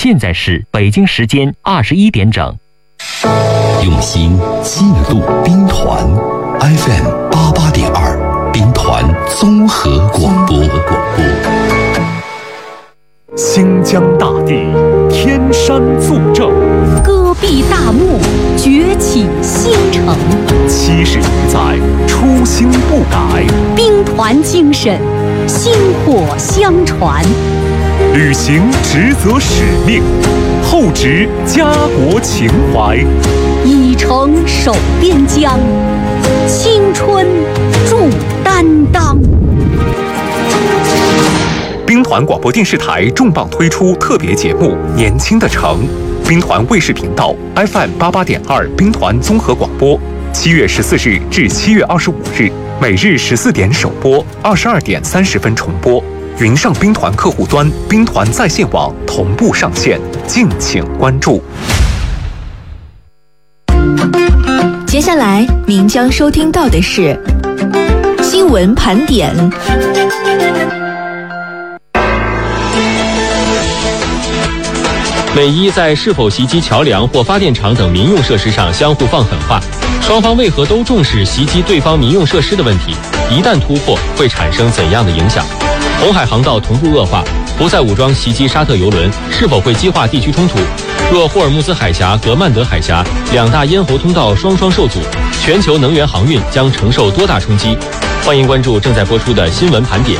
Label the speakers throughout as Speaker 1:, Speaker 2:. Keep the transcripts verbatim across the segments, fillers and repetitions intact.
Speaker 1: 现在是北京时间二十一点整。
Speaker 2: 用心记录兵团 F M 八八点二，兵团综合广播。
Speaker 3: 新疆大地，天山纵正，
Speaker 4: 戈壁大漠，崛起新城。
Speaker 3: 七十余载，初心不改，
Speaker 4: 兵团精神，薪火相传。
Speaker 3: 履行职责使命，厚植家国情怀，
Speaker 4: 以诚守边疆，青春铸担当。
Speaker 3: 兵团广播电视台重磅推出特别节目《年轻的城》，兵团卫视频道 F M 八八点二兵团综合广播，七月十四日至七月二十五日，每日十四点首播，二十二点三十分重播。云上兵团客户端、兵团在线网同步上线，敬请关注。
Speaker 5: 接下来您将收听到的是新闻盘点。
Speaker 6: 美伊在是否袭击桥梁或发电厂等民用设施上相互放狠话，双方为何都重视袭击对方民用设施的问题？一旦突破，会产生怎样的影响？红海航道同步恶化，胡塞武装袭击沙特油轮，是否会激化地区冲突？若霍尔木兹海峡和曼德海峡两大咽喉通道双双受阻，全球能源航运将承受多大冲击？欢迎关注正在播出的新闻盘点。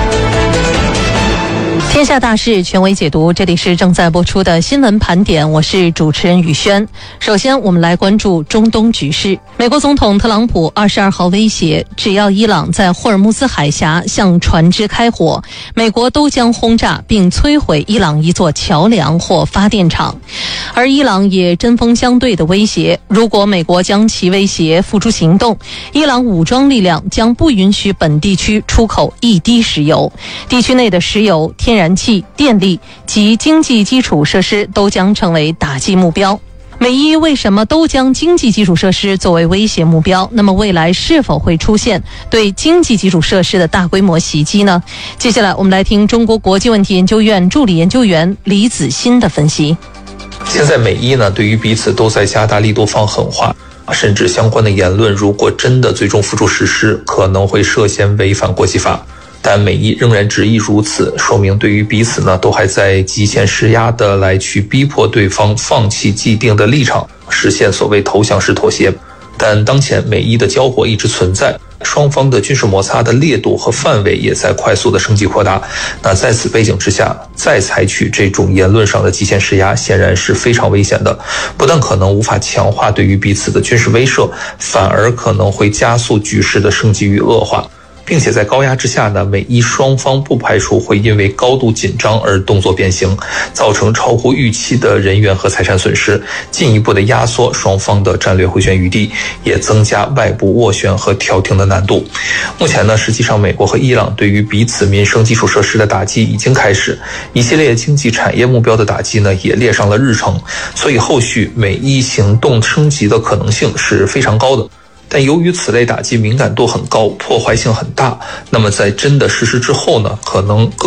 Speaker 7: 天下大事权威解读，这里是正在播出的新闻盘点，我是主持人宇轩。首先我们来关注中东局势。美国总统特朗普二十二号威胁，只要伊朗在霍尔木兹海峡向船只开火，美国都将轰炸并摧毁伊朗一座桥梁或发电厂。而伊朗也针锋相对的威胁，如果美国将其威胁付诸行动，伊朗武装力量将不允许本地区出口一滴石油，地区内的石油、天然气、电力及经济基础设施都将成为打击目标。美伊为什么都将经济基础设施作为威胁目标？那么未来是否会出现对经济基础设施的大规模袭击呢？接下来我们来听中国国际问题研究院助理研究员李子欣的分析。
Speaker 8: 现在美伊呢，对于彼此都在加大力度放狠话，甚至相关的言论如果真的最终付诸实施，可能会涉嫌违反国际法。但美伊仍然执意如此，说明对于彼此呢，都还在极限施压的来去逼迫对方放弃既定的立场，实现所谓投降式妥协。但当前美伊的交火一直存在，双方的军事摩擦的烈度和范围也在快速的升级扩大。那在此背景之下，再采取这种言论上的极限施压，显然是非常危险的。不但可能无法强化对于彼此的军事威慑，反而可能会加速局势的升级与恶化。并且在高压之下呢，美伊双方不排除会因为高度紧张而动作变形，造成超乎预期的人员和财产损失，进一步的压缩双方的战略回旋余地，也增加外部斡旋和调停的难度。目前呢，实际上美国和伊朗对于彼此民生基础设施的打击已经开始，一系列经济产业目标的打击呢也列上了日程，所以后续美伊行动升级的可能性是非常高的。但由于此类打击敏感度很高，破坏性很大，那么在真的实施之后呢，可能